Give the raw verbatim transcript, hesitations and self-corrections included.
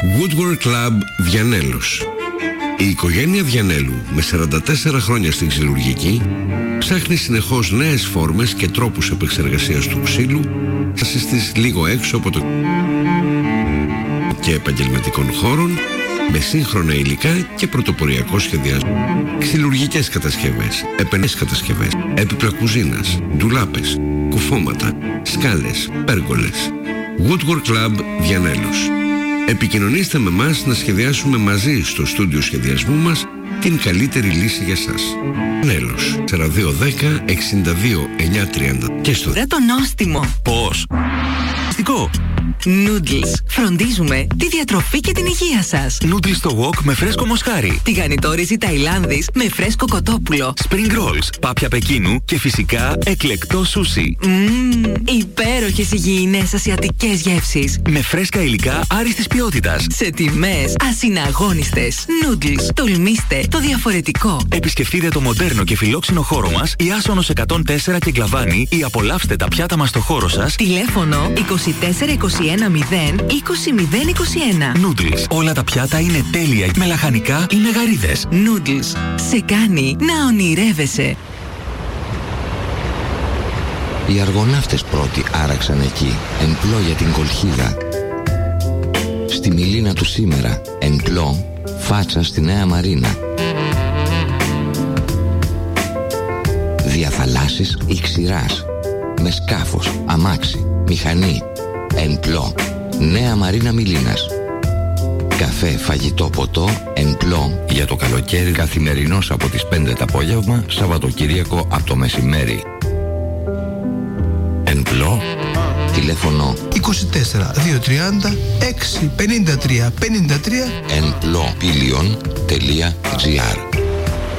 Woodwork Club Διανέλος. Η οικογένεια Διανέλου, με σαράντα τέσσερα χρόνια στην ξυλουργική, ψάχνει συνεχώς νέες φόρμες και τρόπους επεξεργασίας του ξύλου, στις λίγο έξω από το και επαγγελματικών χώρων, με σύγχρονα υλικά και πρωτοποριακό σχεδιασμό. Ξυλουργικές κατασκευές, επενές κατασκευές, έπιπλα κουζίνας, ντουλάπες, κουφώματα, σκάλες, πέργολες. Woodwork Club Διανέλος. Επικοινωνήστε με μας να σχεδιάσουμε μαζί στο στούντιο σχεδιασμού μας την καλύτερη λύση για σας. Νέλος, τέσσερα δύο ένα μηδέν εξήντα δύο εννιακόσια τριάντα και στο Ρε το νόστιμο. Πώς? Στικό. Noodles. Φροντίζουμε τη διατροφή και την υγεία σας. Noodles στο wok με φρέσκο μοσχάρι. Τηγανιτόριζη Ταϊλάνδης με φρέσκο κοτόπουλο. Spring rolls, πάπια Πεκίνου και φυσικά εκλεκτό σούσι. Μμμ, υπέροχες υγιεινές ασιατικές γεύσεις. Με φρέσκα υλικά άριστης ποιότητας. Σε τιμές ασυναγώνιστες. Noodles. Τολμήστε το διαφορετικό. Επισκεφτείτε το μοντέρνο και φιλόξενο χώρο μας, Ιάσονος εκατόν τέσσερα και Γκλαβάνη, ή απολαύστε τα πιάτα μας στο χώρο σας. Τηλέφωνο είκοσι τέσσερα είκοσι ένα μηδέν είκοσι μηδέν είκοσι ένα. Noodles. Όλα τα πιάτα είναι τέλεια με λαχανικά ή μεγαρίδες. Noodles. Σε κάνει να ονειρεύεσαι. Οι αργοναύτες πρώτοι άραξαν εκεί, εν πλώ για την Κολχίδα. Στη Μιλίνα του σήμερα, εν πλώ, φάτσα στη Νέα Μαρίνα. Δια θαλάσσης ή ξηράς, με σκάφος, αμάξι, μηχανή, εν πλώ, Νέα Μαρίνα Μιλίνας. Καφέ, φαγητό, ποτό, εν πλώ, για το καλοκαίρι καθημερινός από τις πέντε το απόγευμα, Σαββατοκύριακο από το μεσημέρι. Εν πλώ, τηλέφωνο είκοσι τέσσερα διακόσια τριάντα έξι πενήντα τρία πενήντα τρία εν πλώ πίλιον τελεία τζι άρ.